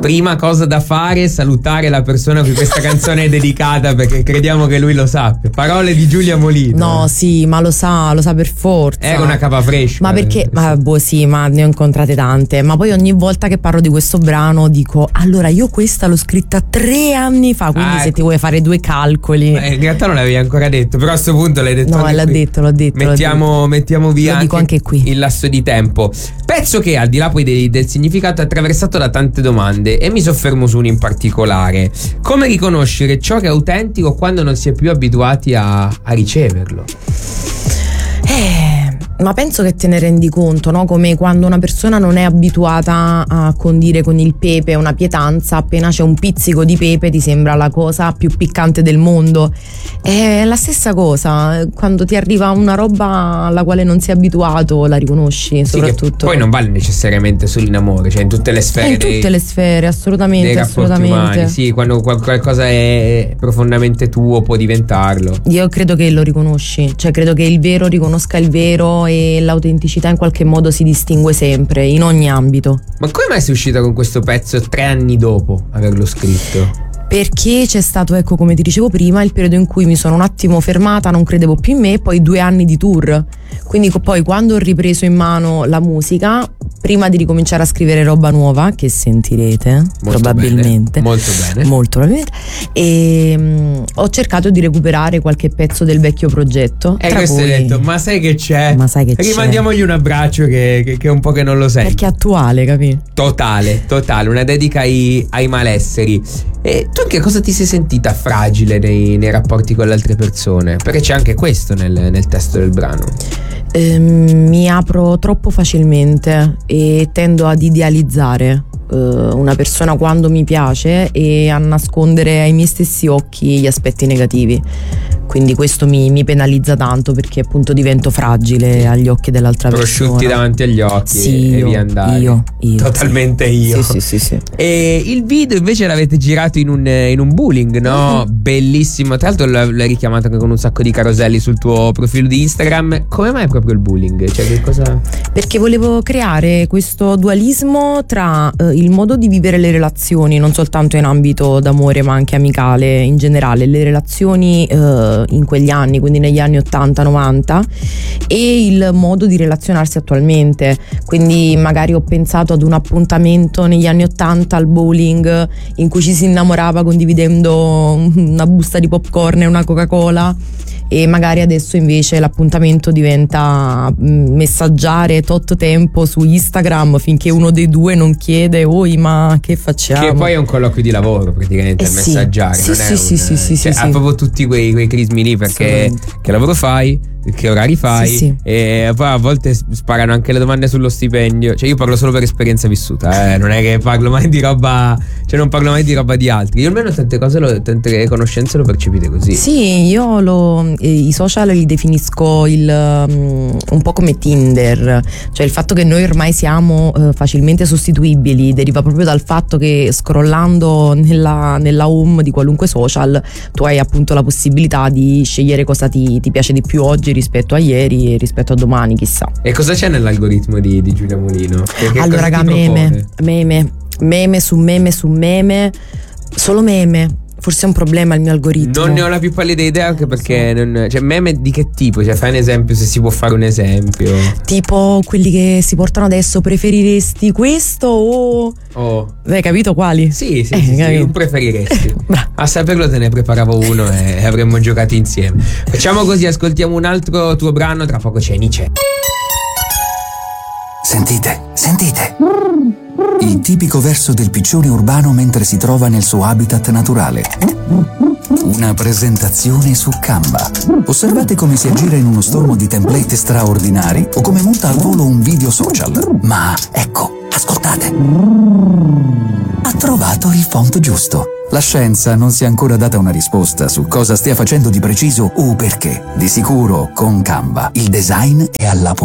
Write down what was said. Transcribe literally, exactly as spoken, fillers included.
prima cosa da fare è salutare la persona a cui questa canzone è dedicata, perché crediamo che lui lo sappia. Parole di Giulia Molino. No, sì, ma lo sa, lo sa per forza. Era una capa fresca. Ma perché? Ma boh, sì, ma ne ho incontrate tante. Ma poi ogni volta che parlo di questo brano dico: allora, io questa l'ho scritta tre anni fa. Quindi, ah, se ecco. ti vuoi fare due calcoli. Ma in realtà non l'avevi ancora detto, però a questo punto l'hai detto. No, l'ho qui. detto, l'ho detto. Mettiamo, l'ho detto. mettiamo via. Lo dico anche, anche qui. Il lasso di tempo. Pezzo che, al di là poi del, del significato, è attraversato da tante domande, e mi soffermo su una in particolare: come riconoscere ciò che è autentico quando non si è più abituati a, a riceverlo? Eh, ma penso che te ne rendi conto, no? Come quando una persona non è abituata a condire con il pepe una pietanza, appena c'è un pizzico di pepe ti sembra la cosa più piccante del mondo. È la stessa cosa, quando ti arriva una roba alla quale non sei abituato, la riconosci, soprattutto. Sì, poi non vale necessariamente solo in amore, cioè in tutte le sfere. In tutte dei, le sfere, assolutamente, dei rapporti assolutamente. umani. Sì, quando qualcosa è profondamente tuo può diventarlo. Io credo che lo riconosci, cioè credo che il vero riconosca il vero, e l'autenticità in qualche modo si distingue sempre, in ogni ambito. Ma come mai sei uscita con questo pezzo tre anni dopo averlo scritto? Perché c'è stato, ecco, come ti dicevo prima, il periodo in cui mi sono un attimo fermata, non credevo più in me, poi due anni di tour. Quindi poi quando ho ripreso in mano la musica, prima di ricominciare a scrivere roba nuova, che sentirete molto probabilmente, bene, molto bene, molto probabilmente, e um, ho cercato di recuperare qualche pezzo del vecchio progetto. E questo cui... hai detto: ma sai che c'è? Ma sai che Rimandiamogli c'è? un abbraccio che, che, che è un po' che non lo senti. Perché è attuale, capi? Totale, totale, una dedica ai, ai malesseri. E tu che cosa ti sei sentita fragile nei, nei rapporti con le altre persone? Perché c'è anche questo nel, nel testo del brano. Eh, mi apro troppo facilmente e tendo ad idealizzare eh, una persona quando mi piace, e a nascondere ai miei stessi occhi gli aspetti negativi. Quindi questo mi, mi penalizza tanto, perché appunto divento fragile agli occhi dell'altra persona. Prosciutti davanti agli occhi, sì, e io, via andare. Io, io Totalmente sì. io. Sì, sì, sì, sì. E il video invece l'avete girato in un, in un bowling, no? Mm-hmm. Bellissimo. Tra l'altro l'hai richiamato anche con un sacco di caroselli sul tuo profilo di Instagram. Come mai proprio il bowling? Cioè, che cosa? Perché volevo creare questo dualismo tra eh, il modo di vivere le relazioni, non soltanto in ambito d'amore ma anche amicale in generale, le relazioni eh, in quegli anni, quindi negli anni ottanta novanta, e il modo di relazionarsi attualmente. Quindi magari ho pensato ad un appuntamento negli anni ottanta al bowling, in cui ci si innamorava condividendo una busta di popcorn e una Coca-Cola, e magari adesso invece l'appuntamento diventa messaggiare tot tempo su Instagram finché uno dei due non chiede: oi, ma che facciamo? Che poi è un colloquio di lavoro praticamente, eh il sì. messaggiare, sì, non sì, è sì, un, sì, sì, cioè, sì, ha sì. proprio tutti quei, quei crismi lì, perché che lavoro fai? Che orari fai? Sì, sì. E poi a volte sparano anche le domande sullo stipendio. Cioè io parlo solo per esperienza vissuta, eh? Non è che parlo mai di roba, cioè non parlo mai di roba di altri. Io almeno tante cose, lo, tante conoscenze lo percepite così. Sì, io lo, eh, i social li definisco il, um, un po' come Tinder. Cioè il fatto che noi ormai siamo uh, facilmente sostituibili deriva proprio dal fatto che scrollando nella, nella home di qualunque social tu hai appunto la possibilità di scegliere cosa ti, ti piace di più oggi rispetto a ieri e rispetto a domani, chissà. E cosa c'è nell'algoritmo di, di Giulia Molino? Che, che allora, raga, meme, meme, meme su meme su meme, solo meme. Forse è un problema il mio algoritmo. Non ne ho la più pallida idea, anche perché non, cioè meme di che tipo? Cioè fai un esempio, se si può fare un esempio. Tipo quelli che si portano adesso: preferiresti questo o... Oh. Hai capito quali? Sì, sì, eh, sì, sì, un preferiresti. A saperlo te ne preparavo uno e avremmo giocato insieme. Facciamo così, ascoltiamo un altro tuo brano, tra poco c'è Nietzsche. Sentite, sentite. Il tipico verso del piccione urbano mentre si trova nel suo habitat naturale. Una presentazione su Canva. Osservate come si aggira in uno stormo di template straordinari o come monta al volo un video social. Ma ecco, ascoltate. Ha trovato il font giusto. La scienza non si è ancora data una risposta su cosa stia facendo di preciso o perché. Di sicuro, con Canva, il design è alla